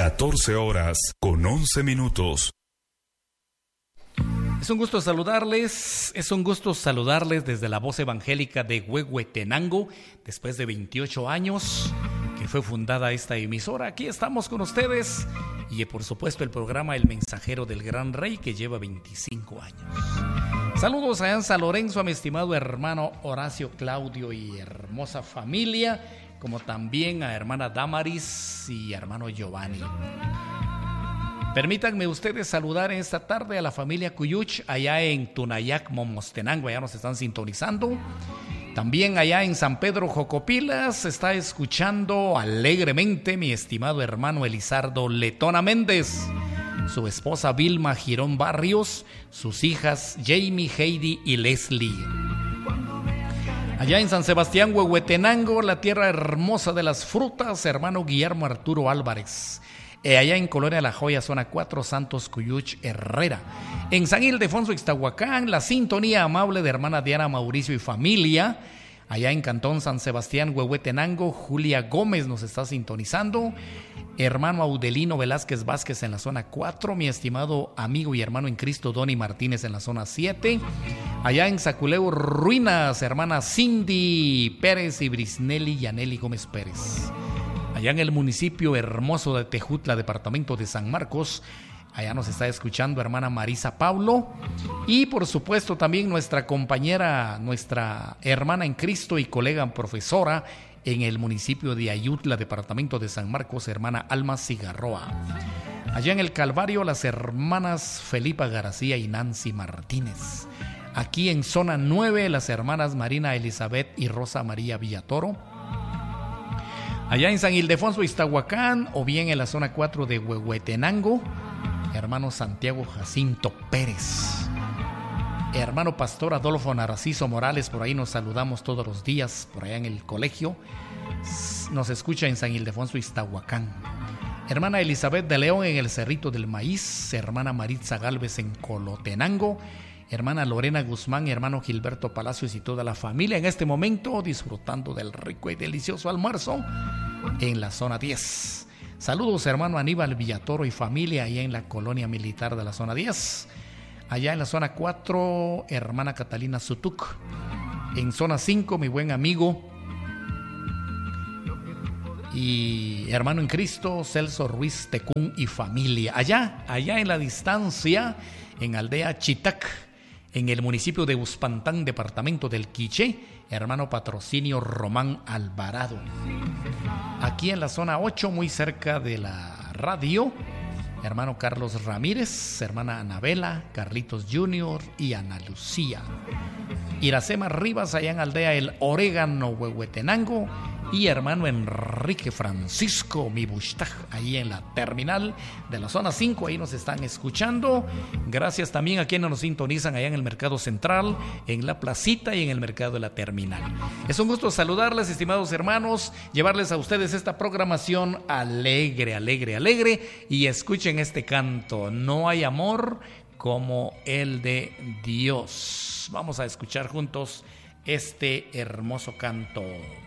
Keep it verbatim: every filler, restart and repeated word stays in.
catorce horas con once minutos. Es un gusto saludarles, es un gusto saludarles desde la voz evangélica de Huehuetenango, después de veintiocho años que fue fundada esta emisora. Aquí estamos con ustedes y por supuesto el programa El Mensajero del Gran Rey, que lleva veinticinco años. Saludos a San Lorenzo, a mi estimado hermano Horacio Claudio y hermosa familia, como también a hermana Damaris y hermano Giovanni. Permítanme ustedes saludar en esta tarde a la familia Cuyuch, allá en Tunayac, Momostenango, allá nos están sintonizando. También allá en San Pedro Jocopilas se está escuchando alegremente mi estimado hermano Elizardo Letona Méndez, su esposa Vilma Girón Barrios, sus hijas Jamie, Heidi y Leslie. Allá en San Sebastián, Huehuetenango, la tierra hermosa de las frutas, hermano Guillermo Arturo Álvarez. E allá en Colonia La Joya, zona cuatro, Santos Cuyuch Herrera. En San Ildefonso, Ixtahuacán, la sintonía amable de hermana Diana Mauricio y familia. Allá en Cantón San Sebastián, Huehuetenango, Julia Gómez nos está sintonizando. Hermano Audelino Velázquez Vázquez en la zona cuatro. Mi estimado amigo y hermano en Cristo, Donny Martínez en la zona siete. Allá en Zaculeu Ruinas, hermana Cindy Pérez y Brisnelli Yaneli Gómez Pérez. Allá en el municipio hermoso de Tejutla, departamento de San Marcos, allá nos está escuchando hermana Marisa Paulo. Y por supuesto también nuestra compañera, nuestra hermana en Cristo y colega profesora en el municipio de Ayutla, departamento de San Marcos, hermana Alma Cigarroa. Allá en el Calvario, las hermanas Felipa García y Nancy Martínez. Aquí en zona nueve, las hermanas Marina Elizabeth y Rosa María Villatoro. Allá en San Ildefonso, Ixtahuacán, o bien en la zona cuatro de Huehuetenango, hermano Santiago Jacinto Pérez. Hermano pastor Adolfo Narciso Morales, por ahí nos saludamos todos los días, por allá en el colegio. Nos escucha en San Ildefonso, Ixtahuacán. Hermana Elizabeth de León en el Cerrito del Maíz, hermana Maritza Galvez en Colotenango, hermana Lorena Guzmán, hermano Gilberto Palacios y toda la familia en este momento disfrutando del rico y delicioso almuerzo en la zona diez. Saludos hermano Aníbal Villatoro y familia allá en la colonia militar de la zona diez. Allá en la zona cuatro, hermana Catalina Sutuc. En zona cinco, mi buen amigo y hermano en Cristo Celso Ruiz Tecún y familia. Allá, allá en la distancia, en aldea Chitac, en el municipio de Uspantán, departamento del Quiché, hermano Patrocinio Román Alvarado. Aquí en la zona ocho, muy cerca de la radio, hermano Carlos Ramírez, hermana Anabela, Carlitos junior y Ana Lucía. Iracema Rivas, allá en aldea El Orégano, Huehuetenango, y hermano Enrique Francisco Mibustaj, ahí en la terminal de la zona cinco, ahí nos están escuchando. Gracias también a quienes nos sintonizan allá en el Mercado Central, en la Placita y en el Mercado de la Terminal. Es un gusto saludarles, estimados hermanos, llevarles a ustedes esta programación alegre, alegre, alegre, y escuchen este canto: no hay amor como el de Dios. Vamos a escuchar juntos este hermoso canto.